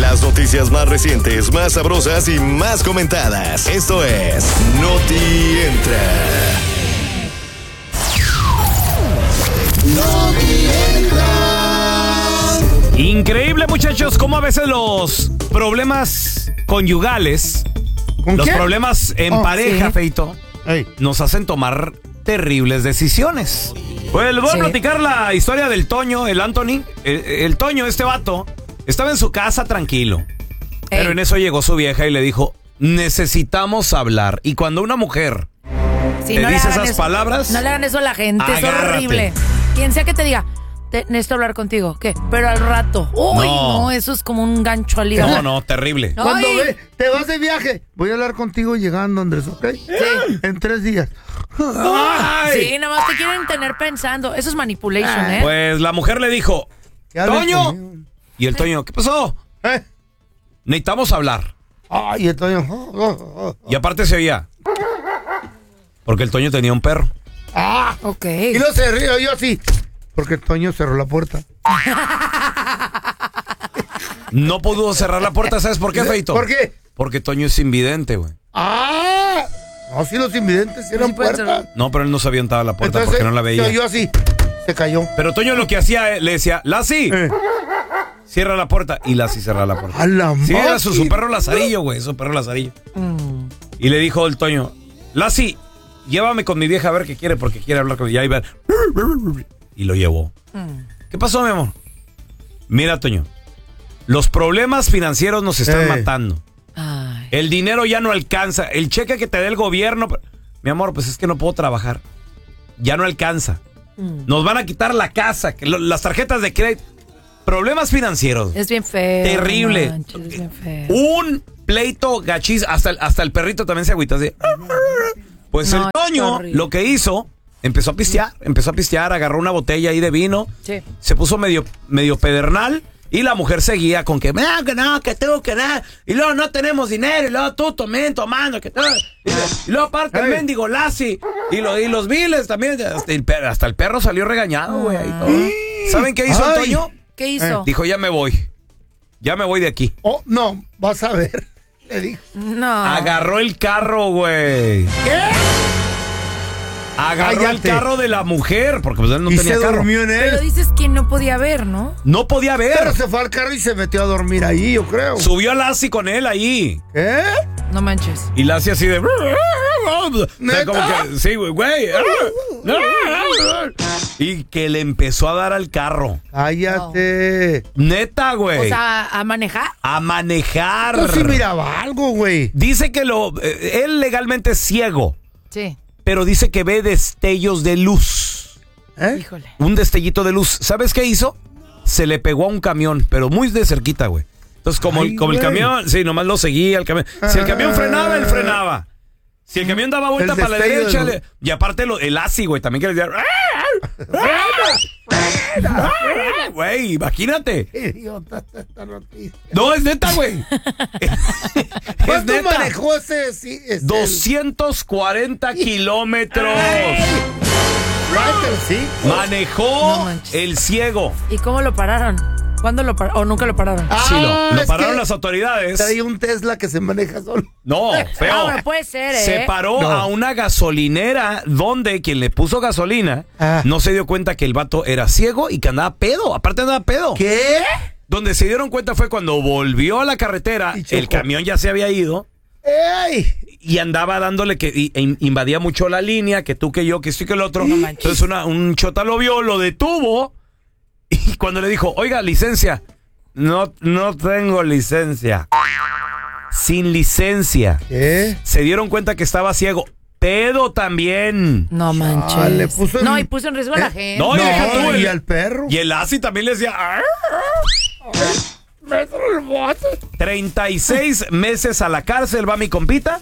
Las noticias más recientes, más sabrosas y más comentadas. Esto es Noti Entra. Increíble, muchachos, cómo a veces los problemas conyugales, los problemas en pareja, sí, Feito, nos hacen tomar terribles decisiones. Pues les voy a platicar la historia del Toño, el Anthony. El Toño, este vato, estaba en su casa tranquilo. Pero en eso llegó su vieja y le dijo, necesitamos hablar. Y cuando una mujer te dice esas palabras, no le hagan eso a la gente, agárrate. Es horrible. Quien sea que te diga, necesito hablar contigo, ¿qué? Pero al rato. Uy, no, eso es como un gancho al hígado. No, terrible. Cuando te vas de viaje, voy a hablar contigo llegando, Andrés, ¿ok? Sí. En 3 días. Ay. Sí, nada más te quieren tener pensando. Eso es manipulation, ¿eh? Pues la mujer le dijo, Toño. Y el Toño, ¿qué pasó? Necesitamos hablar. Ay, el Toño. Y aparte se oía. Porque el Toño tenía un perro. Ok. Y luego se río yo así. Porque el Toño cerró la puerta. No pudo cerrar la puerta, ¿sabes por qué, Feito? ¿Por qué? Porque Toño es invidente, güey. No, si los invidentes cierran puertas. No, pero él no se avientaba la puerta. Entonces, porque no la veía. Yo así, se cayó. Pero Toño lo que hacía, le decía, Lassie, cierra la puerta. Y Lassie cerraba la puerta. A la sí, era su perro Lazarillo, güey, su perro Lazarillo. Y le dijo el Toño, Lassie, llévame con mi vieja a ver qué quiere, porque quiere hablar con ella. Y lo llevó. ¿Qué pasó, mi amor? Mira, Toño, los problemas financieros nos están matando. Ay. El dinero ya no alcanza. El cheque que te dé el gobierno. Mi amor, pues es que no puedo trabajar. Ya no alcanza. Nos van a quitar la casa, las tarjetas de crédito. Problemas financieros. Es bien feo. Terrible. No manches, es bien feo. Un pleito gachis. Hasta el perrito también se agüita así. Pues el Toño lo que hizo, empezó a pistear, agarró una botella ahí de vino. Sí. Se puso medio pedernal. Y la mujer seguía con que no, que tengo que dar. Y luego no tenemos dinero. Y luego tú tomando. Que y luego aparte el mendigo Lassie. Y los biles también. Hasta el perro salió regañado, güey. ¿Saben qué hizo el Toño? ¿Qué hizo? Dijo, ya me voy. Ya me voy de aquí. Oh, no, vas a ver. Le dijo. No. Agarró el carro, güey. ¿Qué? Agarró el carro de la mujer, porque pues él no tenía se carro. Durmió en él. Pero dices que no podía ver, ¿no? No podía ver. Pero se fue al carro y se metió a dormir ahí, yo creo. Subió a Lassie con él ahí. ¿Qué? No manches. Y Lassie así de... O sea, como que... Sí, güey. Y que le empezó a dar al carro. Cállate. Neta, güey. O sea, ¿a manejar? A manejar. Yo sí miraba algo, güey. Dice que él legalmente es ciego. Sí. Pero dice que ve destellos de luz. Híjole. Un destellito de luz. ¿Sabes qué hizo? Se le pegó a un camión, pero muy de cerquita, güey. Entonces, como el camión, sí, nomás lo seguía el camión. Si el camión frenaba, él frenaba. Si el camión daba vuelta para la derecha, y aparte el Lassie, güey, también que le decía... Güey, imagínate. Idiota esta noticia. No, es neta, güey. ¿Cuánto manejó ese? 240 kilómetros. Manejó el ciego. ¿Y cómo lo pararon? ¿Cuándo lo pararon? ¿O nunca lo pararon? Sí, lo pararon las autoridades. Traía un Tesla que se maneja solo. No, feo. No, puede ser, Se paró a una gasolinera donde quien le puso gasolina no se dio cuenta que el vato era ciego y que andaba pedo. Aparte andaba pedo. ¿Qué? Donde se dieron cuenta fue cuando volvió a la carretera, el camión ya se había ido. ¡Ey! Y andaba dándole que invadía mucho la línea, que tú, que yo, que esto y que el otro. No, entonces un chota lo vio, lo detuvo. Y cuando le dijo, oiga, licencia. No tengo licencia. Sin licencia. ¿Qué? Se dieron cuenta que estaba ciego. Pedo también. No manches. Y puso en riesgo a la gente. No, y al perro. Y el Lassie también le decía... 36 meses a la cárcel va mi compita.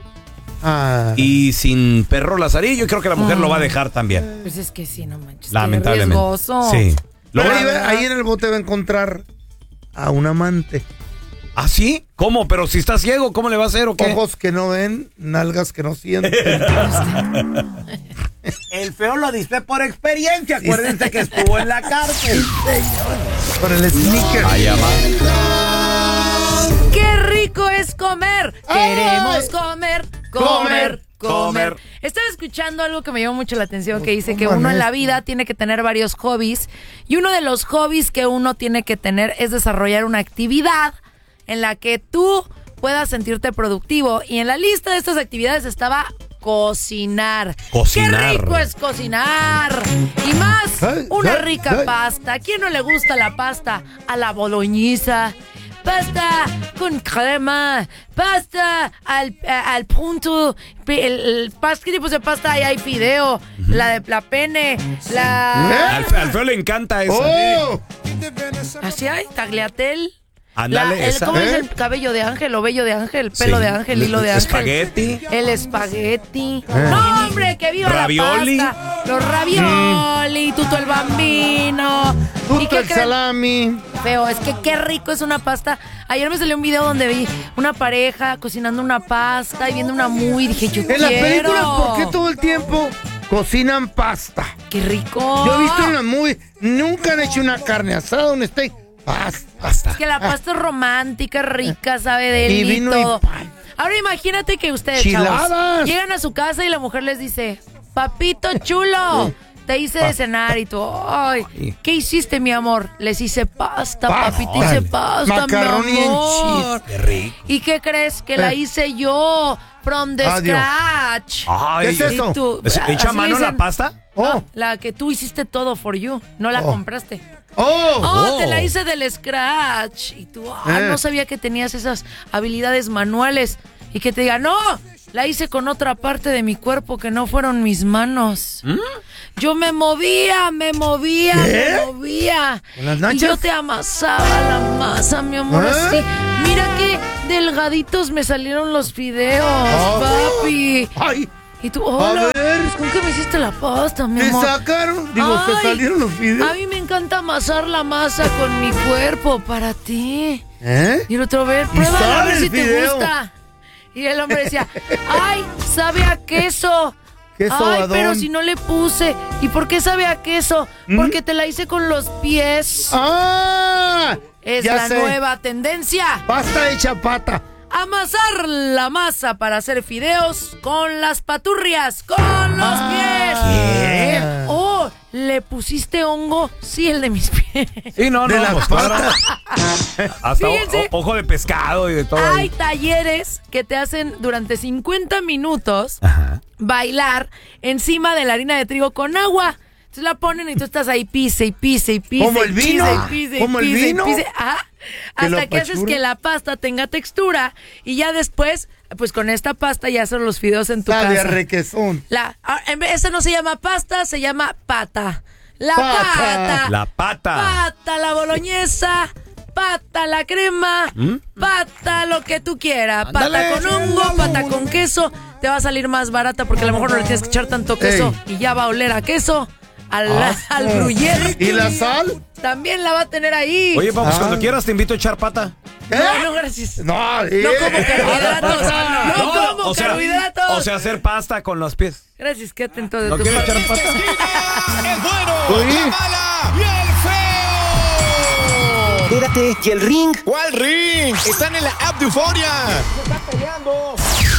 Y sin perro Lazarillo. Creo que la mujer lo va a dejar también. Pues es que sí, no manches. Lamentablemente. Qué riesgoso. Sí. Ahí en el bote va a encontrar a un amante. ¿Ah, sí? ¿Cómo? Pero si está ciego, ¿cómo le va a hacer o qué? Ojos que no ven, nalgas que no sienten. El feo lo dice por experiencia. Acuérdense que estuvo en la cárcel. Con el sneaker. Ay, ama. comer. Queremos comer. Estaba escuchando algo que me llamó mucho la atención, que dice que uno en la vida tiene que tener varios hobbies, y uno de los hobbies que uno tiene que tener es desarrollar una actividad en la que tú puedas sentirte productivo, y en la lista de estas actividades estaba cocinar. ¡Qué rico es cocinar! Y más, una rica pasta. ¿A quién no le gusta la pasta? A la boloñesa. Pasta con crema, pasta al punto, ¿qué tipos de pasta hay? Hay fideo, la pene, Al feo le encanta esa. ¿Así hay? Tagliatelle. Ándale, ¿cómo es el cabello de ángel o vello de ángel? Pelo de ángel, hilo de ángel. Espagueti. El espagueti. No, hombre, que viva ravioli. La pasta. Los ravioli, tutto el bambino. Tutto el salami. Feo, es que qué rico es una pasta. Ayer me salió un video donde vi una pareja cocinando una pasta y viendo una movie. Dije, yo quiero. En las películas, ¿por qué todo el tiempo cocinan pasta? ¡Qué rico! Yo he visto en las movies, nunca han hecho una carne asada, un steak. Pasta. Es que la pasta es romántica, rica, sabe de él y todo. Ahora imagínate que ustedes, chavos, llegan a su casa y la mujer les dice, papito chulo, te hice de cenar, y tú, ay, ¿qué hiciste, mi amor? Les hice pasta, papi, te hice pasta, macarroni mi amor. en cheese. Qué rico. ¿Y qué crees? Que la hice yo, from the scratch. Ay, ¿qué es eso? ¿Echa mano a la pasta? No, la que tú hiciste todo for you, no la compraste. Te la hice del scratch. Y tú, no sabía que tenías esas habilidades manuales. Y que te diga, no, la hice con otra parte de mi cuerpo que no fueron mis manos. Yo me movía. ¿En las nachas? Y yo te amasaba la masa, mi amor, así. Mira qué delgaditos me salieron los fideos, papi. Ay. Y tú, hola, ¿con qué me hiciste la pasta, mi amor? ¿Me sacaron? Digo, ¿te salieron los fideos? A mí me encanta amasar la masa con mi cuerpo para ti. Y el otro, pruébala a ver si te gusta. Y el hombre decía, ay, sabe a queso. Ay, pero si no le puse. ¿Y por qué sabe a queso? Porque te la hice con los pies. Es la nueva tendencia. Pasta hecha pata. Amasar la masa para hacer fideos con las paturrias, con los pies. ¿Qué? Oh, ¿le pusiste hongo? Sí, el de mis pies. Sí, no, de las patas. Hasta Fíjense, ojo de pescado y de todo. Hay talleres que te hacen durante 50 minutos bailar encima de la harina de trigo con agua. Entonces la ponen y tú estás ahí pise. ¿Como el vino? ¿Como el vino? Hasta que haces que la pasta tenga textura, y ya después, pues con esta pasta ya hacen los fideos en tu casa. De requesón. Esa no se llama pasta, se llama pata. La pata. La pata. Pata, la boloñesa. Pata, la crema. Pata, lo que tú quieras. Pata con hongo, pata con queso. Te va a salir más barata porque a lo mejor no le tienes que echar tanto queso. Y ya va a oler a queso. Al gruyere. ¿Y la sal? También la va a tener ahí. Oye, pues cuando quieras te invito a echar pata. No, gracias. No como carbohidratos. No como carbohidratos. O sea, hacer pasta con los pies. Gracias, qué atento de ¿No tu quieres parte. echar pata? ¡El bueno! ¡La mala! ¡Y el feo! Espérate, ¿y el ring? ¿Cuál ring? Están en la app de Euforia. ¡Se están peleando!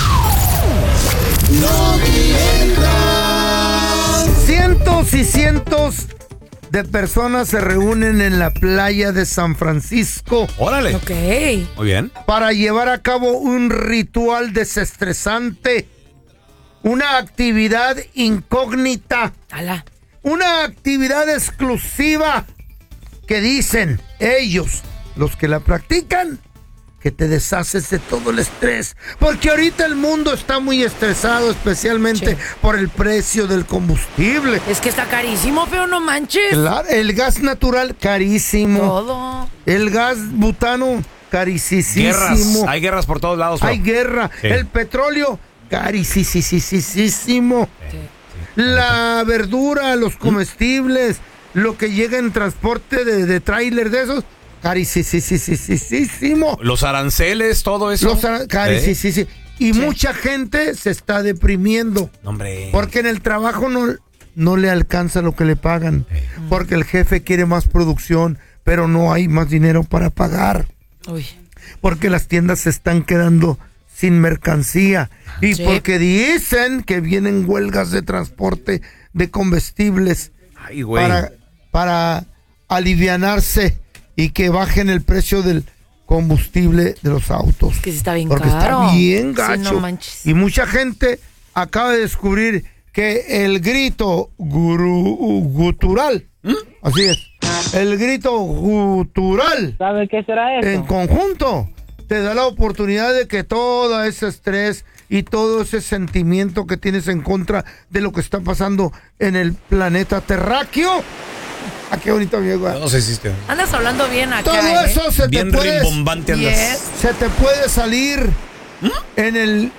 Cientos y cientos de personas se reúnen en la playa de San Francisco. Órale. Ok. Muy bien. Para llevar a cabo un ritual desestresante. Una actividad incógnita. Ala. Una actividad exclusiva que dicen ellos, los que la practican, que te deshaces de todo el estrés. Porque ahorita el mundo está muy estresado, especialmente por el precio del combustible. Es que está carísimo, feo, no manches. Claro, el gas natural, carísimo. Todo. El gas butano, carísimo. Guerras. Hay guerras por todos lados. Hay guerra. Sí. El petróleo, carísimo. La verdura, los comestibles, lo que llega en transporte de tráiler de esos, carísimo. Los aranceles, todo eso. Carísimo. Y mucha gente se está deprimiendo. Hombre. Porque en el trabajo no le alcanza lo que le pagan. Porque el jefe quiere más producción, pero no hay más dinero para pagar. Uy. porque las tiendas se están quedando sin mercancía y porque dicen que vienen huelgas de transporte de combustibles. Ay, güey. Para alivianarse y que bajen el precio del combustible de los autos. Es que sí está bien porque caro. Está bien gacho. Sí, no manches. Y mucha gente acaba de descubrir que el grito gutural, así es, el grito gutural, ¿sabe qué será eso? en conjunto, te da la oportunidad de que todo ese estrés y todo ese sentimiento que tienes en contra de lo que está pasando en el planeta terráqueo. Ah, qué bonito, amigo. No sé si existe. Andas hablando bien acá. Todo eso se bien te puede, rimbombante andas. Yes. se te puede salir en el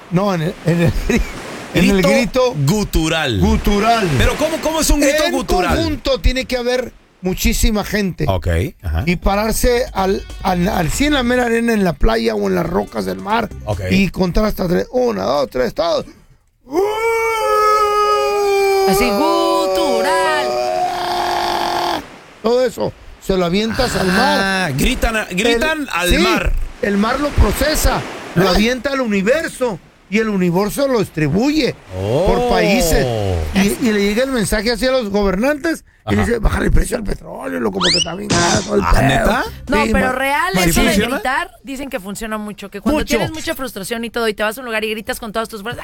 grito gutural. gutural. Pero ¿cómo es un grito en gutural? conjunto tiene que haber muchísima gente. Ok, ajá. Y pararse al 100 en la mera arena en la playa o en las rocas del mar. Ok. Y contar hasta 3. 1, 2, 3, todo. Así, gutural. Todo eso se lo avientas al mar. Gritan al mar. El mar lo procesa, lo avienta al universo y el universo lo distribuye por países. Y le llega el mensaje hacia los gobernantes y le dice, bájale el precio al petróleo, loco, porque está bien caro el pedo". ¿Neta? No, Sí, pero real, ¿sí eso de funciona? gritar, dicen que funciona mucho. Que cuando Mucho. tienes mucha frustración y todo, y te vas a un lugar y gritas con todas tus fuerzas,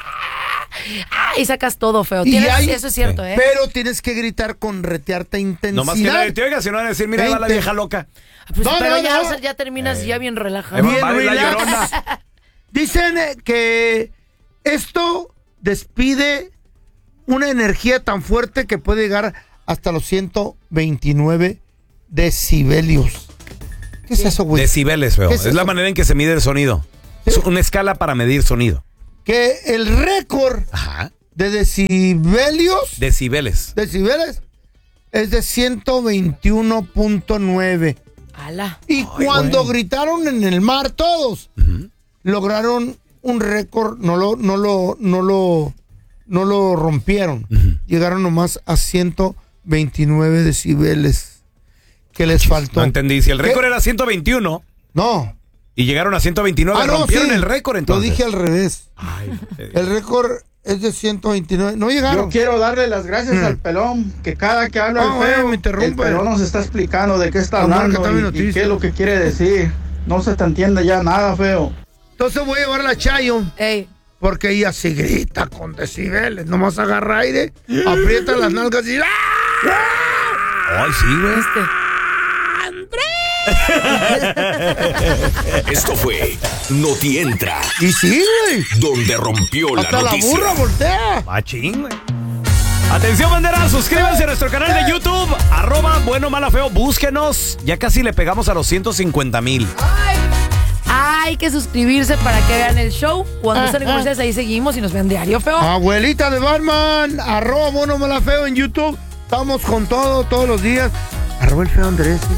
y sacas todo, feo. Eso es cierto, ¿eh? Pero tienes que gritar con retearte intensidad. No más que nadie te oiga, si no van a decir, mira, va la vieja loca. Pues, No, pero no, ya, no. o sea, ya terminas ya bien relajado. Bien Va la relax. Llorona. Dicen que esto despide una energía tan fuerte que puede llegar hasta los 129 decibelios. ¿Qué es eso, güey? Decibeles, feo. ¿Qué Es es la eso? manera en que se mide el sonido. Es una escala para medir sonido. Que el récord Ajá. de decibeles Decibeles. es de 121.9. Ala. Y cuando gritaron en el mar todos, lograron un récord, no lo rompieron. Llegaron nomás a 129 decibeles. Que les faltó. No entendí. Si el récord ¿Qué? era 121 No. y llegaron a 129, No, rompieron sí. el récord Lo entonces. dije al revés. Ay, El récord es de 129. No llegaron. Yo quiero darle las gracias al pelón, que cada que habla Ah, el feo, güey, me interrumpe. el pelón nos está explicando de qué está Amor, hablando que está mi y noticia. qué es lo que quiere decir. No se te entiende ya nada, feo. Entonces voy a llevar la Chayo. Ey. Porque ella sí grita con decibeles. Nomás agarra aire, aprieta las nalgas y... Ay, sí, güey. Esto fue Noti Entra, Y sí, güey. donde rompió la Hasta la noticia. burra voltea. Machín, güey. Atención, bandera, suscríbanse a nuestro canal de YouTube, @buenomalafeo, búsquenos. Ya casi le pegamos a los 150,000. Hay que suscribirse para que vean el show. Cuando están en comerciales, ahí seguimos y nos vean diario, feo. Abuelita de Batman, @buenomalafeo en YouTube. Estamos con todo, todos los días. @el feo Andrés.